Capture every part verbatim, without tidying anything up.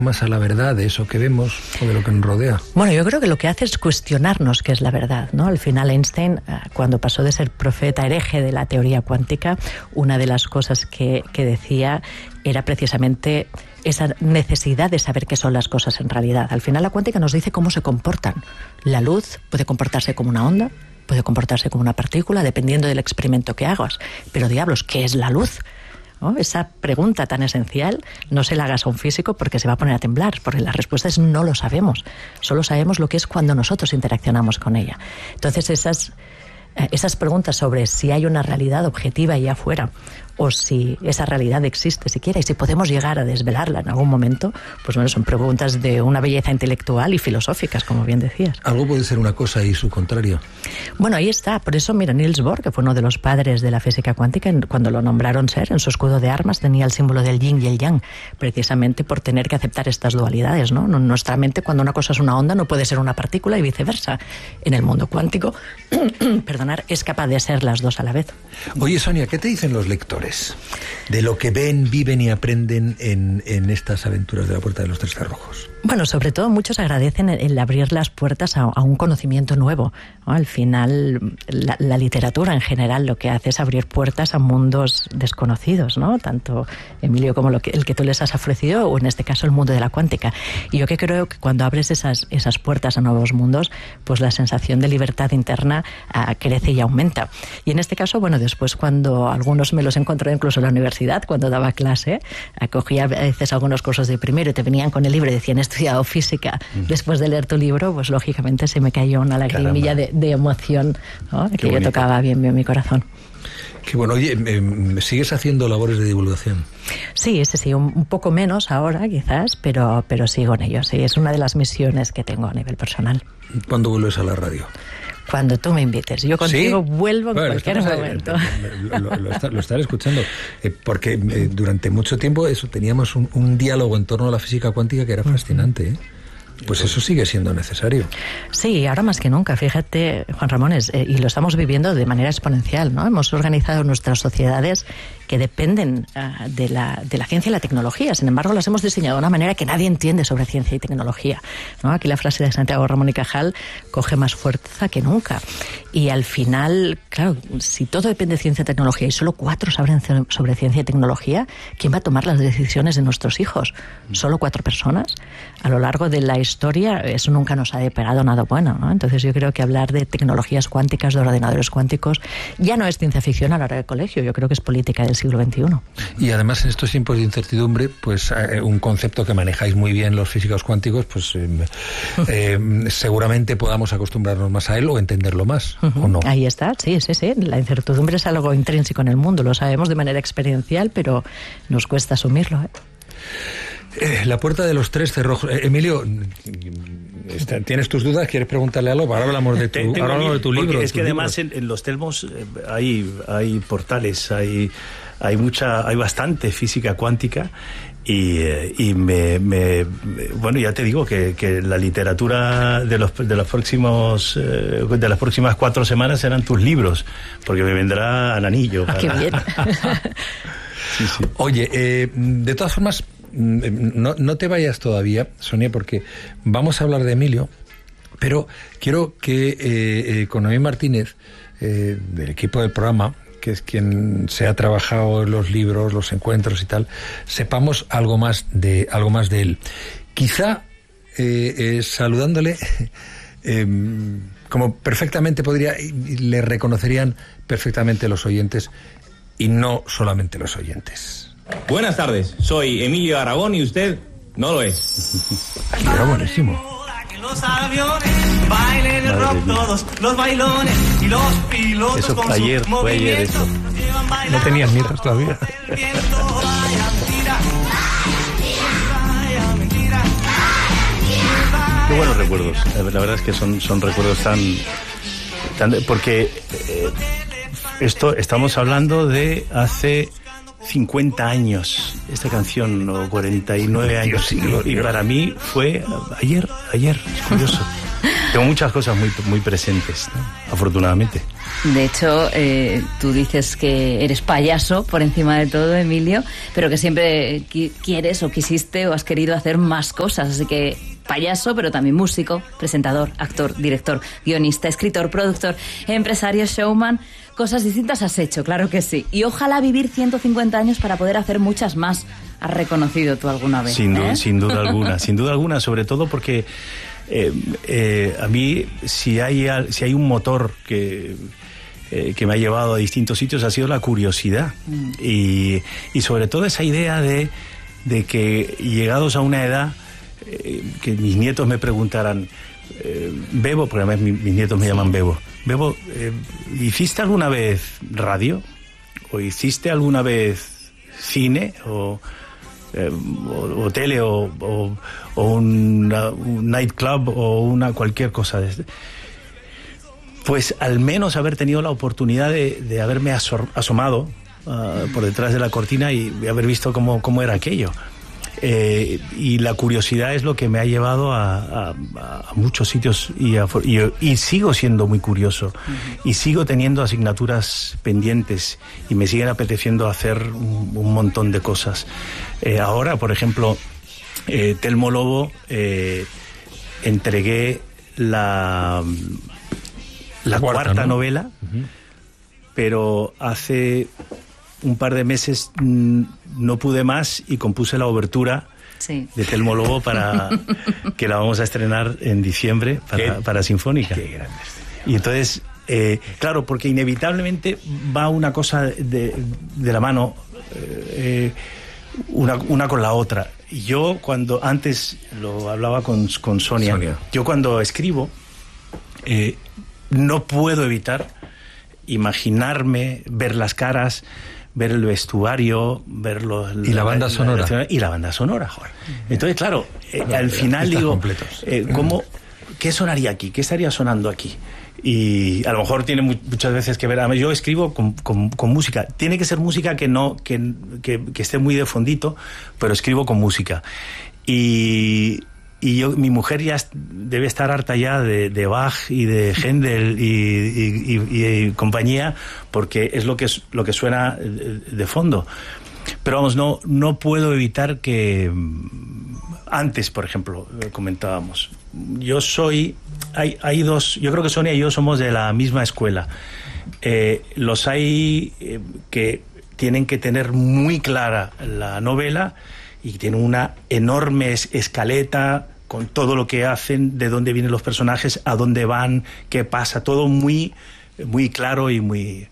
más a la verdad de eso que vemos o de lo que nos rodea? Bueno, yo creo que lo que hace es cuestionarnos qué es la verdad, ¿no? Al final Einstein, cuando pasó de ser profeta hereje de la teoría cuántica, una de las cosas que, que decía era precisamente esa necesidad de saber qué son las cosas en realidad. Al final la cuántica nos dice cómo se comportan. La luz puede comportarse como una onda, puede comportarse como una partícula, dependiendo del experimento que hagas. Pero diablos, ¿qué es la luz? ¿No? Esa pregunta tan esencial no se la hagas a un físico porque se va a poner a temblar, porque la respuesta es no lo sabemos. Solo sabemos lo que es cuando nosotros interaccionamos con ella. Entonces esas, esas preguntas sobre si hay una realidad objetiva ahí afuera o si esa realidad existe siquiera y si podemos llegar a desvelarla en algún momento, pues bueno, son preguntas de una belleza intelectual y filosóficas, como bien decías. Algo puede ser una cosa y su contrario. Bueno, ahí está. Por eso, mira, Niels Bohr, que fue uno de los padres de la física cuántica, cuando lo nombraron ser, en su escudo de armas tenía el símbolo del yin y el yang, precisamente por tener que aceptar estas dualidades, ¿no? En nuestra mente, cuando una cosa es una onda, no puede ser una partícula y viceversa. En el mundo cuántico, perdonar, es capaz de ser las dos a la vez. Oye, Sonia, ¿qué te dicen los lectores de lo que ven, viven y aprenden en, en estas aventuras de la Puerta de los Tres Cerrojos? Bueno, sobre todo muchos agradecen el, el abrir las puertas a, a un conocimiento nuevo, ¿no? Al final, la, la literatura en general lo que hace es abrir puertas a mundos desconocidos, ¿no? Tanto, Emilio, como lo que, el que tú les has ofrecido, o en este caso el mundo de la cuántica. Y yo que creo que cuando abres esas, esas puertas a nuevos mundos, pues la sensación de libertad interna uh, crece y aumenta. Y en este caso, bueno, después cuando algunos me los encontré incluso en la universidad, cuando daba clase, acogía a veces algunos cursos de primero y te venían con el libro y decían, he estudiado física. Uh-huh. Después de leer tu libro, pues lógicamente se me cayó una lagrimilla de, de emoción, ¿no? Que yo tocaba bien, bien mi corazón. Qué bueno. Oye, ¿sigues haciendo labores de divulgación? Sí, sí, sí, un, un poco menos ahora quizás, pero, pero sigo en ello. Sí, es una de las misiones que tengo a nivel personal. ¿Cuándo vuelves a la radio? Cuando tú me invites. Yo contigo ¿Sí? vuelvo en bueno, cualquier momento. Ahí, lo, lo, lo, está, lo estaré escuchando. Eh, porque eh, durante mucho tiempo eso teníamos un, un diálogo en torno a la física cuántica que era fascinante, ¿eh? Pues eso sigue siendo necesario. Sí, ahora más que nunca. Fíjate, Juan Ramón, es, eh, y lo estamos viviendo de manera exponencial, ¿no? Hemos organizado nuestras sociedades que dependen uh, de, la, de la ciencia y la tecnología. Sin embargo, las hemos diseñado de una manera que nadie entiende sobre ciencia y tecnología, ¿no? Aquí la frase de Santiago Ramón y Cajal coge más fuerza que nunca. Y al final, claro, si todo depende de ciencia y tecnología y solo cuatro saben sobre ciencia y tecnología, ¿quién va a tomar las decisiones de nuestros hijos? ¿Solo cuatro personas? A lo largo de la historia, eso nunca nos ha despegado nada bueno, ¿no? Entonces yo creo que hablar de tecnologías cuánticas, de ordenadores cuánticos, ya no es ciencia ficción a la hora del colegio, yo creo que es política del siglo veintiuno. Y además en estos tiempos de incertidumbre, pues eh, un concepto que manejáis muy bien los físicos cuánticos, pues eh, eh, seguramente podamos acostumbrarnos más a él o entenderlo más, uh-huh. ¿o no? Ahí está, sí, sí, sí. La incertidumbre es algo intrínseco en el mundo, lo sabemos de manera experiencial, pero nos cuesta asumirlo, ¿eh? Eh, la Puerta de los Tres Cerrojos. Eh, Emilio, ¿tienes tus dudas? ¿Quieres preguntarle algo? Ahora hablamos de tu, ahora hablamos de tu libro. Es que además en, en los Telmos eh, hay, hay portales, hay, hay mucha, hay bastante física cuántica. Y, y me, me, me bueno, ya te digo que, que la literatura de los de los próximos eh, de las próximas cuatro semanas serán tus libros, porque me vendrá al anillo. Para... ¡Qué bien! Sí, sí. Oye, eh, de todas formas, no, no te vayas todavía, Sonia, porque vamos a hablar de Emilio, pero quiero que eh, eh, con Noemí Martínez, eh, del equipo del programa, que es quien se ha trabajado en los libros, los encuentros y tal, sepamos algo más de algo más de él. Quizá eh, eh, saludándole, eh, como perfectamente podría, le reconocerían perfectamente los oyentes, y no solamente los oyentes. Buenas tardes, soy Emilio Aragón y usted no lo es. Era buenísimo. Los aviones bailen el rock, todos los bailones y los pilotos eso con ayer, su fue ayer eso. No tenías nietos todavía. Qué buenos recuerdos. La verdad es que son, son recuerdos tan, tan porque eh, esto estamos hablando de hace cincuenta años, esta canción, o cuarenta y nueve años, y para mí fue ayer, ayer, es curioso. Tengo muchas cosas muy, muy presentes, ¿no? Afortunadamente. De hecho, eh, tú dices que eres payaso por encima de todo, Emilio, pero que siempre qui- quieres o quisiste o has querido hacer más cosas. Así que payaso, pero también músico, presentador, actor, director, guionista, escritor, productor, empresario, showman. Cosas distintas has hecho, claro que sí. Y ojalá vivir ciento cincuenta años para poder hacer muchas más. ¿Has reconocido tú alguna vez? Sin, ¿eh? du- sin duda alguna, sin duda alguna, sobre todo porque eh, eh, a mí, si hay, al- si hay un motor que... Eh, que me ha llevado a distintos sitios ha sido la curiosidad mm. y, y sobre todo esa idea de, de que llegados a una edad eh, que mis nietos me preguntaran eh, Bebo, porque además mis, mis nietos me sí. llaman Bebo Bebo, eh, ¿hiciste alguna vez radio? ¿O hiciste alguna vez cine? ¿O, eh, o, o tele? ¿O, o, o una, un nightclub? ¿O una cualquier cosa de este? Pues al menos haber tenido la oportunidad de, de haberme asor, asomado uh, por detrás de la cortina y haber visto cómo, cómo era aquello. Eh, y la curiosidad es lo que me ha llevado a, a, a muchos sitios y, a, y, y sigo siendo muy curioso. Uh-huh. Y sigo teniendo asignaturas pendientes y me siguen apeteciendo hacer un, un montón de cosas. Eh, ahora, por ejemplo, eh, Telmo Lobo, eh, entregué la... la cuarta, cuarta ¿no? novela, uh-huh. pero hace un par de meses mmm, no pude más y compuse la obertura sí. de Telmo Lobo para que la vamos a estrenar en diciembre para, para Sinfónica. Qué grande. Y entonces, eh, claro, porque inevitablemente va una cosa de, de la mano, eh, una, una con la otra. Y yo cuando, antes lo hablaba con, con Sonia, Sonia, yo cuando escribo, eh, no puedo evitar imaginarme, ver las caras, ver el vestuario, ver los, y la, la banda sonora. La, y la banda sonora, joder. Entonces, claro, eh, no, al final digo, eh, ¿cómo, ¿qué sonaría aquí? ¿Qué estaría sonando aquí? Y a lo mejor tiene mu- muchas veces que ver. Además, yo escribo con, con, con música. Tiene que ser música que no que, que, que esté muy de fondito, pero escribo con música. Y... Y yo, mi mujer ya debe estar harta ya de, de Bach y de Händel y, y, y, y compañía, porque es lo que, es, lo que suena de fondo. Pero vamos, no, no puedo evitar que... Antes, por ejemplo, comentábamos, yo soy... Hay, hay dos... Yo creo que Sonia y yo somos de la misma escuela. Eh, los hay eh, que tienen que tener muy clara la novela y tienen una enorme escaleta con todo lo que hacen, de dónde vienen los personajes, a dónde van, qué pasa, todo muy, muy claro y muy...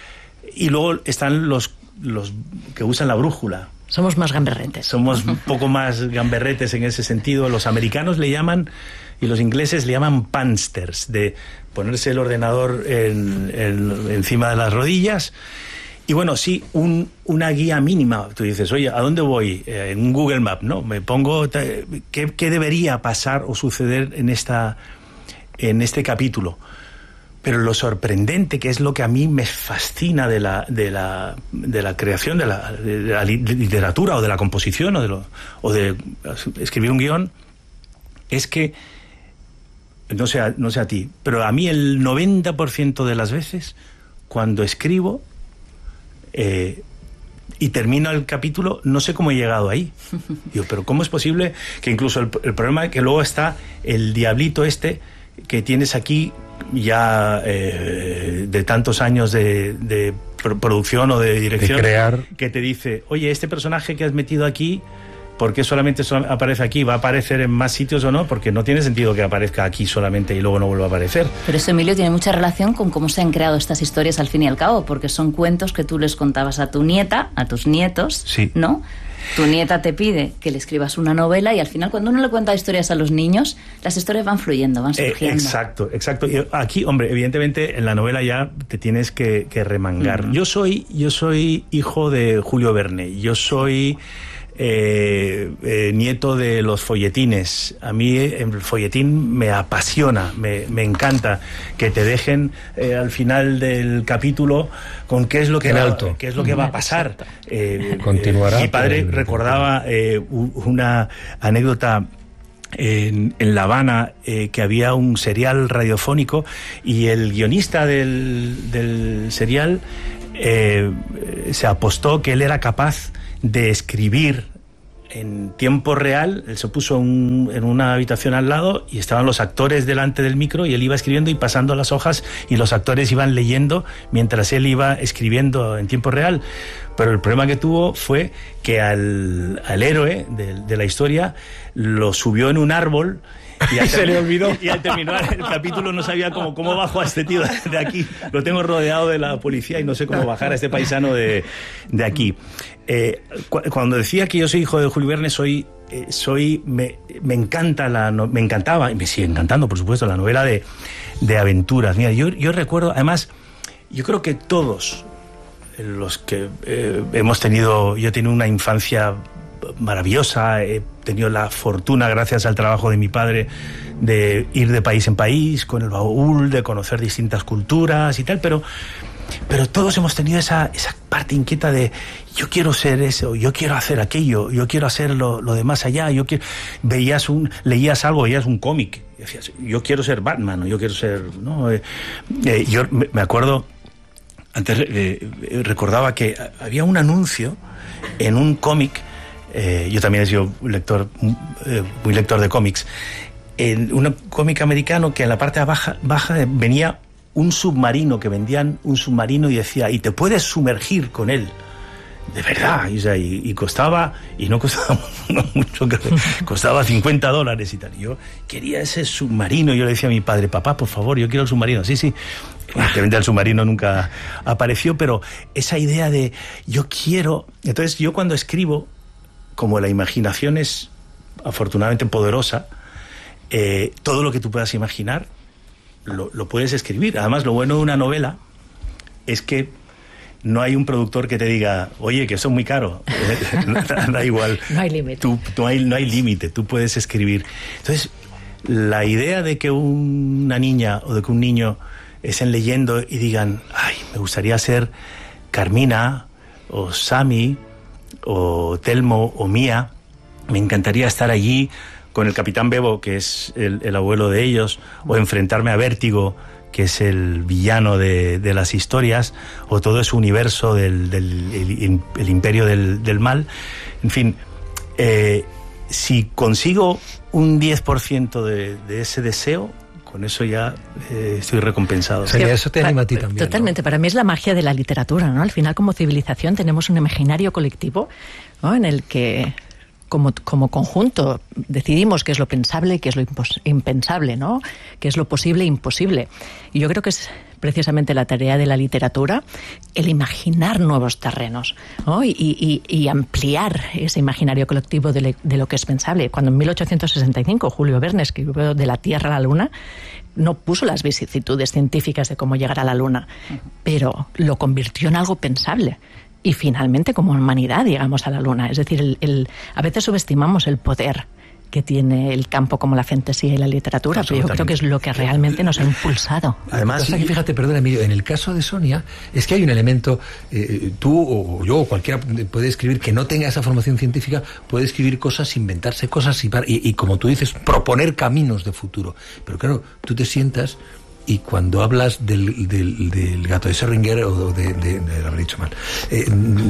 Y luego están los, los que usan la brújula. Somos más gamberretes. Somos un poco más gamberretes en ese sentido. Los americanos le llaman, y los ingleses le llaman pansters, de ponerse el ordenador en, en, encima de las rodillas. Y bueno, sí, un, una guía mínima. Tú dices, oye, ¿a dónde voy? Eh, en un Google Map, ¿no? Me pongo, ¿qué, qué debería pasar o suceder en, esta, en este capítulo? Pero lo sorprendente, que es lo que a mí me fascina de la, de la, de la creación, de la, de la literatura o de la composición o de, lo, o de escribir un guión, es que, no sé, a, no sé a ti, pero a mí el noventa por ciento de las veces, cuando escribo, Eh, y termino el capítulo, no sé cómo he llegado ahí. Digo, pero ¿cómo es posible que incluso el, el problema es que luego está el diablito este que tienes aquí ya eh, de tantos años de, de producción o de dirección, de crear, que te dice, oye, este personaje que has metido aquí, ¿por qué solamente aparece aquí? ¿Va a aparecer en más sitios o no? Porque no tiene sentido que aparezca aquí solamente y luego no vuelva a aparecer. Pero eso, Emilio, tiene mucha relación con cómo se han creado estas historias al fin y al cabo, porque son cuentos que tú les contabas a tu nieta, a tus nietos, sí. ¿no? Tu nieta te pide que le escribas una novela y al final cuando uno le cuenta historias a los niños, las historias van fluyendo, van surgiendo. Eh, exacto, exacto. Y aquí, hombre, evidentemente en la novela ya te tienes que, que remangar. Uh-huh. Yo soy, yo soy hijo de Julio Verne, yo soy... Eh, eh, nieto de los folletines. A mí el folletín me apasiona, me, me encanta que te dejen eh, al final del capítulo con qué es lo que, va, qué es lo que va a pasar. Eh, Continuará. Eh, mi padre recordaba eh, una anécdota en, en La Habana, eh, que había un serial radiofónico y el guionista del, del serial eh, se apostó que él era capaz de escribir en tiempo real. Él se puso un, en una habitación al lado y estaban los actores delante del micro y él iba escribiendo y pasando las hojas y los actores iban leyendo mientras él iba escribiendo en tiempo real. Pero el problema que tuvo fue que al, al héroe de, de la historia lo subió en un árbol y al, se le olvidó. Y al terminar el capítulo no sabía cómo, cómo bajo a este tío de aquí. Lo tengo rodeado de la policía y no sé cómo bajar a este paisano de, de aquí. Eh, cu cuando decía que yo soy hijo de Julio Verne, soy, eh, soy me, me encanta la no, me encantaba y me sigue encantando, por supuesto, la novela de, de aventuras. Mira, yo, yo recuerdo, además, yo creo que todos los que eh, hemos tenido, yo he tenido una infancia maravillosa, he tenido la fortuna, gracias al trabajo de mi padre, de ir de país en país con el baúl, de conocer distintas culturas y tal, pero pero todos hemos tenido esa, esa parte inquieta de yo quiero ser eso, yo quiero hacer aquello, yo quiero hacer lo, lo de más allá, yo quiero... veías un, leías algo, veías un cómic, y decías, yo quiero ser Batman, o yo quiero ser, ¿no? Eh, eh, yo me acuerdo, antes eh, recordaba que había un anuncio en un cómic, eh, yo también he sido lector, eh, muy lector de cómics, en un cómic americano que en la parte baja, baja venía un submarino, que vendían un submarino y decía, y te puedes sumergir con él. De verdad, y, o sea, y, y costaba, y no costaba no mucho, costaba cincuenta dólares y tal. Y yo quería ese submarino, y yo le decía a mi padre, papá, por favor, yo quiero el submarino. Sí, sí, evidentemente el submarino nunca apareció, pero esa idea de yo quiero... Entonces yo cuando escribo, como la imaginación es afortunadamente poderosa, eh, todo lo que tú puedas imaginar, Lo, lo puedes escribir. Además, lo bueno de una novela es que no hay un productor que te diga, oye, que eso es muy caro. Da igual. No hay límite. Tú, tú hay, no hay límite, tú puedes escribir. Entonces, la idea de que una niña o de que un niño estén leyendo y digan, ay, me gustaría ser Carmina o Sammy o Telmo o Mía, me encantaría estar allí con el Capitán Bebo, que es el, el abuelo de ellos, o enfrentarme a Vértigo, que es el villano de, de las historias, o todo ese universo del, del el, el imperio del, del mal. En fin, eh, si consigo un diez por ciento de, de ese deseo, con eso ya eh, estoy recompensado. O sea, eso te anima a ti también. Totalmente, ¿no? Para mí es la magia de la literatura, ¿no? Al final, como civilización, tenemos un imaginario colectivo, ¿no? En el que Como, como conjunto decidimos qué es lo pensable y qué es lo impensable, ¿no? Qué es lo posible e imposible. Y yo creo que es precisamente la tarea de la literatura el imaginar nuevos terrenos, ¿no? y, y, y ampliar ese imaginario colectivo de, le, de lo que es pensable. Cuando en mil ochocientos sesenta y cinco Julio Verne escribió De la Tierra a la Luna, no puso las vicisitudes científicas de cómo llegar a la Luna, pero lo convirtió en algo pensable. Y finalmente, como humanidad, llegamos a la Luna. Es decir, el, el, a veces subestimamos el poder que tiene el campo como la fantasía y la literatura, pero yo creo que es lo que realmente nos ha impulsado. Además, que fíjate, perdona, Emilio, en el caso de Sonia, es que hay un elemento, eh, tú o yo o cualquiera puede escribir que no tenga esa formación científica, puede escribir cosas, inventarse cosas y, y, y como tú dices, proponer caminos de futuro. Pero claro, tú te sientas... Y cuando hablas del, del, del gato de Schrödinger, o de, de, de, de lo habré dicho mal, eh,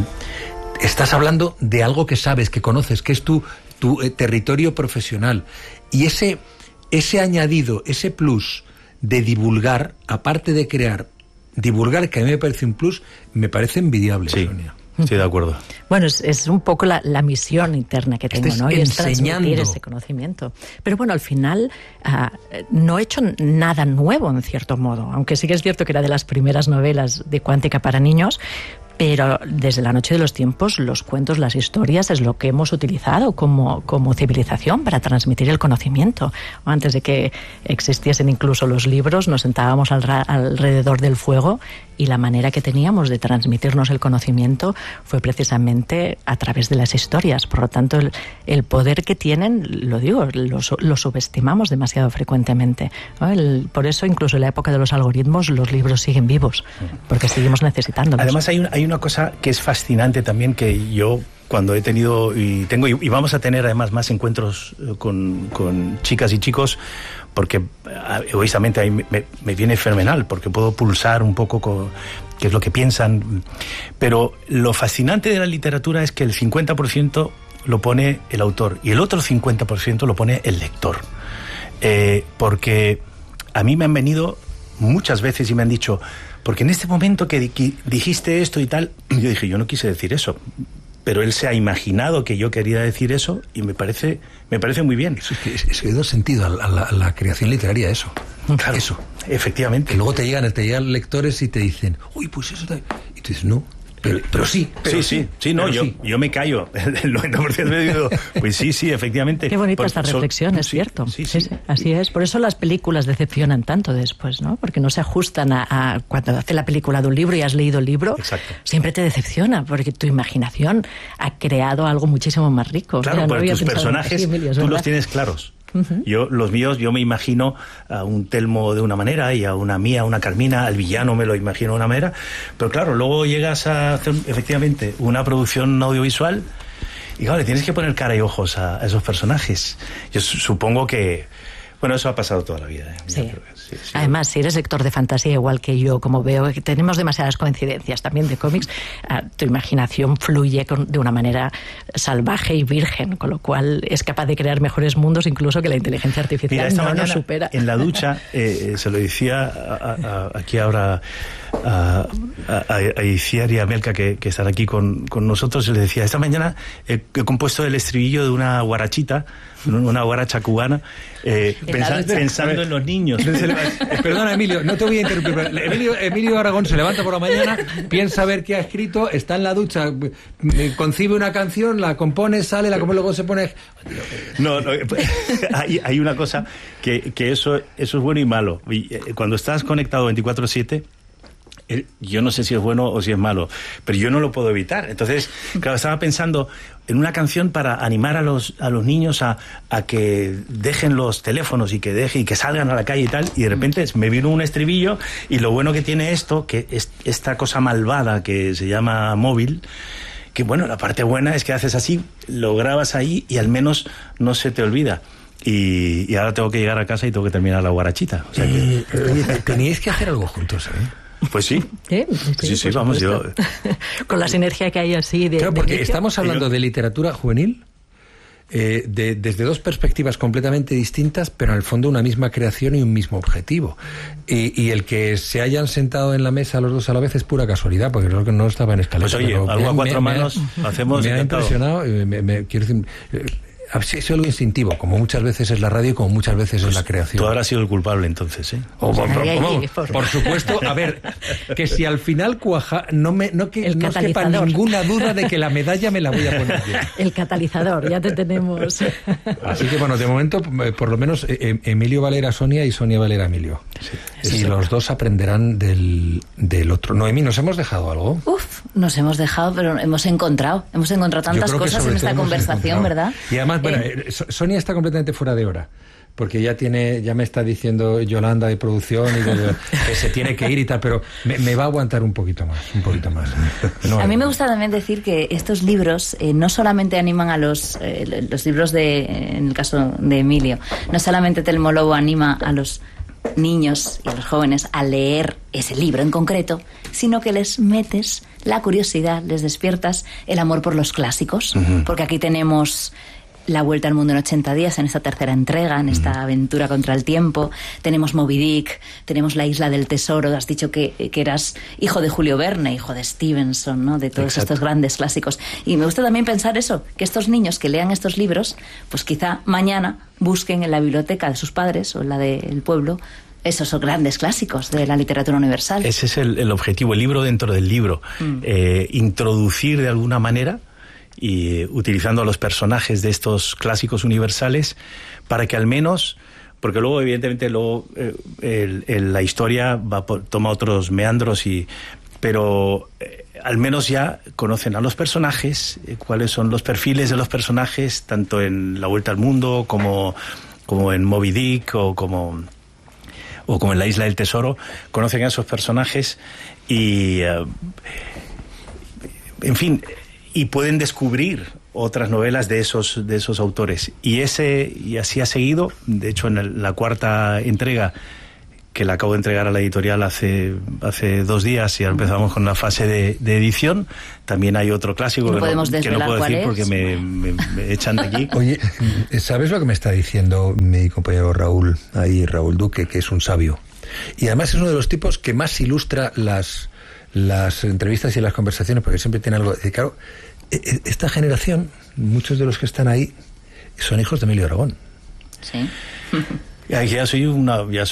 estás hablando de algo que sabes, que conoces, que es tu, tu eh, territorio profesional. Y ese, ese añadido, ese plus de divulgar, aparte de crear, divulgar, que a mí me parece un plus, me parece envidiable, sí. Sonia. Estoy de acuerdo. Bueno, es, es un poco la, la misión interna que tengo, Estés ¿no? Y es enseñando. transmitir ese conocimiento. Pero bueno, al final uh, no he hecho nada nuevo, en cierto modo, aunque sí que es cierto que era de las primeras novelas de cuántica para niños, pero desde la noche de los tiempos, los cuentos, las historias, es lo que hemos utilizado como, como civilización para transmitir el conocimiento. Antes de que existiesen incluso los libros, nos sentábamos al, alrededor del fuego y la manera que teníamos de transmitirnos el conocimiento fue precisamente a través de las historias. Por lo tanto, el, el poder que tienen, lo digo, lo, lo subestimamos demasiado frecuentemente, ¿no? El, por eso, incluso en la época de los algoritmos, los libros siguen vivos, porque seguimos necesitándolos. Además, hay, un, hay una cosa que es fascinante también, que yo cuando he tenido y tengo y, y vamos a tener además más encuentros con, con chicas y chicos, porque egoístamente ahí me, me viene fenomenal, porque puedo pulsar un poco con qué es lo que piensan. Pero lo fascinante de la literatura es que el cincuenta por ciento lo pone el autor y el otro cincuenta por ciento lo pone el lector. Eh, porque a mí me han venido muchas veces y me han dicho, porque en este momento que di- dijiste esto y tal, yo dije, yo no quise decir eso, pero él se ha imaginado que yo quería decir eso y me parece me parece muy bien. Eso es que es, es que da sentido a la, a, la, a la creación literaria, eso. Claro, eso. Efectivamente. Que luego te llegan, te llegan lectores y te dicen, uy, pues eso... Te... Y tú dices, no... Pero, pero sí, pero sí, sí, sí, sí, no, yo, sí. yo me callo, el noventa por ciento me digo, pues sí, sí, efectivamente. Qué bonita Por, esta so, reflexión, es sí, cierto. Sí, sí. Sí, sí, así es. Por eso las películas decepcionan tanto después, ¿no? Porque no se ajustan a, a cuando hace la película de un libro y has leído el libro. Exacto. Siempre te decepciona, porque tu imaginación ha creado algo muchísimo más rico. Claro, Mira, no porque tus personajes, así, Emilio, tú ¿verdad? los tienes claros. Uh-huh. Yo, los míos, yo me imagino a un Telmo de una manera y a una Mía, una Carmina, al villano me lo imagino de una manera, pero claro, luego llegas a hacer efectivamente una producción audiovisual y claro, le tienes que poner cara y ojos a, a esos personajes. Yo supongo que, bueno, eso ha pasado toda la vida. ¿eh? Sí. Creo que sí, sí. Además, si eres lector de fantasía igual que yo, como veo que tenemos demasiadas coincidencias también de cómics, uh, tu imaginación fluye con, de una manera salvaje y virgen, con lo cual es capaz de crear mejores mundos incluso que la inteligencia artificial. Mira, esta no mañana, nos supera. En la ducha, eh, se lo decía a, a, aquí ahora a, a, a Iciar y a Melka, que, que están aquí con, con nosotros, y les decía, esta mañana he, he compuesto el estribillo de una guarachita, una guaracha cubana, eh, pensa, pensando en los niños. Perdona, Emilio, no te voy a interrumpir. Emilio, Emilio Aragón se levanta por la mañana, piensa ver qué ha escrito, está en la ducha, concibe una canción, la compone, sale, la compone, luego se pone... No, no hay, hay una cosa que, que eso, eso es bueno y malo. Y, eh, cuando estás conectado veinticuatro siete... yo no sé si es bueno o si es malo, pero yo no lo puedo evitar. Entonces, claro, estaba pensando en una canción para animar a los a los niños a, a que dejen los teléfonos y que dejen y que salgan a la calle y tal, y de repente me vino un estribillo, y lo bueno que tiene esto, que es esta cosa malvada que se llama móvil, que bueno, la parte buena es que haces así, lo grabas ahí y al menos no se te olvida. Y, y ahora tengo que llegar a casa y tengo que terminar la guarachita. O sea que... eh, eh, teníais que hacer algo juntos, ¿eh? Pues sí. ¿Eh? Sí, sí, sí vamos, yo... Con la sinergia que hay así de... Claro, porque de estamos hablando de literatura juvenil eh, de, desde dos perspectivas completamente distintas, pero en el fondo una misma creación y un mismo objetivo. Y, y el que se hayan sentado en la mesa los dos a la vez es pura casualidad, porque creo que no estaba en escaleta. Pues oye, pero algo me, a cuatro me, manos me hacemos me ha encantado. impresionado, me, me, quiero decir... Eh, es algo instintivo, como muchas veces es la radio y como muchas veces pues es la creación. Tú habrás sido el culpable entonces, ¿eh? Oh, por, por, Ay, ay, por, por- por supuesto, a ver, que si al final cuaja, no me no que El no quepa catalizador. ninguna duda de que la medalla me la voy a poner yo. El catalizador, ya te tenemos. Así que bueno, de momento, eh, por lo menos eh, Emilio Valera a Sonia y Sonia Valera a Emilio. Sí, y los dos aprenderán del, del otro. Noemí, ¿nos hemos dejado algo? Uf, nos hemos dejado, pero hemos encontrado. Hemos encontrado Yo tantas creo que cosas sobre en todo esta hemos conversación, encontrado. ¿verdad? Y además, bueno, Eh, eh, So- Sonia está completamente fuera de hora. Porque ya tiene, ya me está diciendo Yolanda de producción y de- que se tiene que ir y tal, pero me, me va a aguantar un poquito más, un poquito más. No, A mí me gusta también decir que estos libros eh, no solamente animan a los eh, los libros de, en el caso de Emilio, no solamente Telmo Lobo anima a los niños y a los jóvenes a leer ese libro en concreto, sino que les metes la curiosidad, les despiertas el amor por los clásicos, uh-huh. porque aquí tenemos La Vuelta al Mundo en ochenta días, en esta tercera entrega, en esta uh-huh. aventura contra el tiempo. Tenemos Moby Dick, tenemos La Isla del Tesoro. Has dicho que, que eras hijo de Julio Verne, hijo de Stevenson, ¿no? De todos Exacto. estos grandes clásicos. Y me gusta también pensar eso, que estos niños que lean estos libros, pues quizá mañana busquen en la biblioteca de sus padres o en la del pueblo esos son grandes clásicos de la literatura universal. Ese es el, el objetivo, el libro dentro del libro. Mm. Eh, introducir de alguna manera, y utilizando a los personajes de estos clásicos universales, para que al menos, porque luego evidentemente luego eh, el, el, la historia va por, toma otros meandros, y pero eh, al menos ya conocen a los personajes, eh, cuáles son los perfiles de los personajes, tanto en La Vuelta al Mundo como, como en Moby Dick o como, o como en La Isla del Tesoro. Conocen a esos personajes y, uh, en fin... y pueden descubrir otras novelas de esos de esos autores, y ese y así ha seguido. De hecho, en el, la cuarta entrega, que la acabo de entregar a la editorial hace hace dos días, y ahora empezamos con la fase de, de edición, también hay otro clásico no que, podemos no, que no puedo decir es. porque me, me, me echan de aquí. Oye, ¿sabes lo que me está diciendo mi compañero Raúl, ahí Raúl Duque, que es un sabio? Y además es uno de los tipos que más ilustra las, las entrevistas y las conversaciones, porque siempre tiene algo... Claro, esta generación, muchos de los que están ahí, son hijos de Emilio Aragón. Sí. Ya, ya soy una... Ya